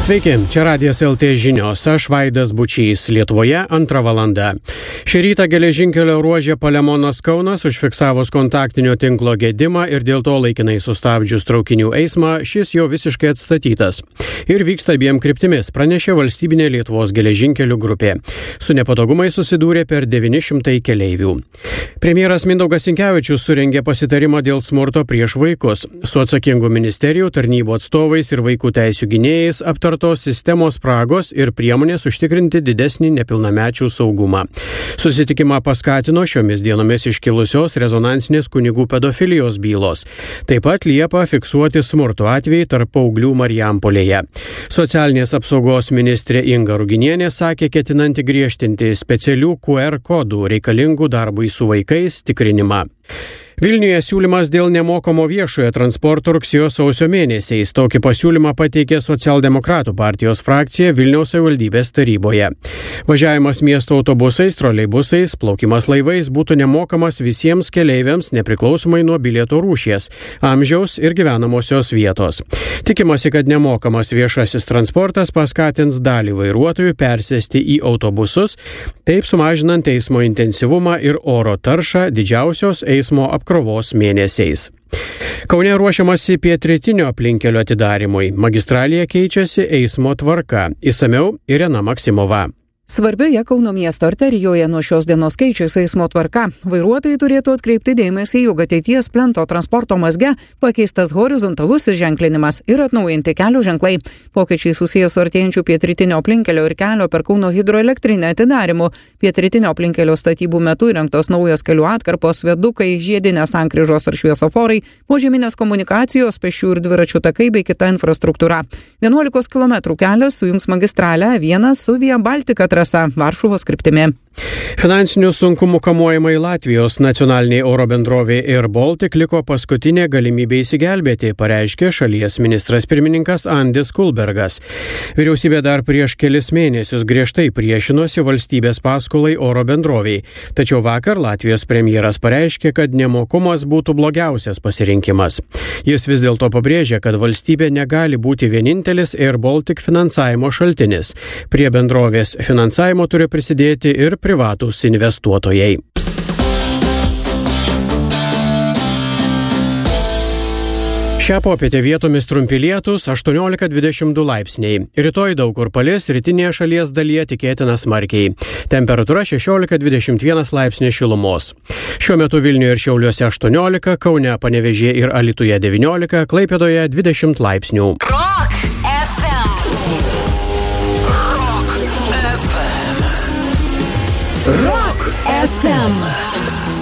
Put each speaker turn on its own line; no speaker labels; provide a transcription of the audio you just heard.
Sveiki, čia Radijas LT žinios, aš Vaidas Bučys, Lietuvoje 2 valanda. Šį rytą geležinkelio ruože Palemonas Kaunas užfiksavus kontaktinio tinklo gedimą ir dėl to laikinai sustabdžius traukinių eismą, šis jau visiškai atstatytas. Ir vyksta abiem kryptimis, pranešė valstybinė Lietuvos geležinkelių grupė. Su nepatogumai susidūrė per 900 keleivių. Premjeras Mindaugas Sinkevičius surengė pasitarimą dėl smurto prieš vaikus. Su atsakingų ministerijų, tarnybų atstovais ir vaikų teisių gynėjais aptartos sistemos spragos ir priemonės užtikrinti didesnį nepilnamečių saugumą. Susitikimą paskatino šiomis dienomis iškilusios rezonansinės kunigų pedofilijos bylos. Taip pat Liepą fiksuoti smurto atvejai tarp paauglių Marijampolėje. Socialinės apsaugos ministrė Inga Ruginienė sakė, ketinanti griežtinti specialių QR kodų reikalingų darbui su vaikais tikrinimą. Vilniuje siūlymas dėl nemokamo viešojo transporto rugsėjo-sausio mėnesiais. Tokį pasiūlymą pateikė Socialdemokratų partijos frakcija Vilniaus savivaldybės taryboje. Važiavimas miesto autobusais, troleibusais, plaukimas laivais būtų nemokamas visiems keleiviams nepriklausomai nuo bilieto rūšies, amžiaus ir gyvenamosios vietos. Tikimasi, kad nemokamas viešasis transportas paskatins dalį vairuotojų persėsti į autobusus, taip sumažinant eismo intensyvumą ir oro taršą didžiausios eismo apkrovos mėnesiais. Kaune ruošiamasi pietrytinio aplinkelio atidarymui. Magistralėje keičiasi eismo tvarka. Išsamiau Irena Maksimova.
Svarbioje Kauno miesto arterijoje nuo šios dienos keičiasi eismo tvarka. Vairuotojai turėtų atkreipti dėmesį, jog ateities plento transporto mazge pakeistas horizontalusis ženklinimas ir atnaujinti kelio ženklai. Pokyčiai susijęs su artėjančiu pietrytinio aplinkelio ir kelio per Kauno hidroelektrinę atidarymu. Pietrytinio aplinkelio statybų metu įrengtos naujos kelių atkarpos, viadukai, žiedinės sankryžos ar šviesoforai, požeminės komunikacijos, pėsčių ir dviračių takai bei kita infrastruktūra. 11 km kelias sujungs magistralę A1 su Via Baltica trasa Varšuvos kryptimi.
Finansinių sunkumų kamuojamai Latvijos nacionaliniai oro bendrovė Air Baltic liko paskutinė galimybė įsigelbėti, pareiškė šalies ministras pirmininkas Andis Kulbergas. Vyriausybė dar prieš kelis mėnesius griežtai priešinosi valstybės paskolai oro bendroviai. Tačiau vakar Latvijos premjeras pareiškė, kad nemokumas būtų blogiausias pasirinkimas. Jis vis dėlto pabrėžė, kad valstybė negali būti vienintelis Air Baltic finansavimo šaltinis. Prie bendrovės finansavimo turi prisidėti ir privatūs investuotojai. Šią popietę vietomis trumpi lietūs 18-22 laipsniai. Rytoj daug kur palis, rytinėje šalies dalyje tikėtina smarkiai. Temperatūra 16-21 laipsniai šilumos. Šiuo metu Vilniuje ir Šiauliuose 18, Kaune, Panevėžyje ir Alytuje 19, Klaipėdoje 20 laipsnių.
Rock FM. Rock FM. Rock FM.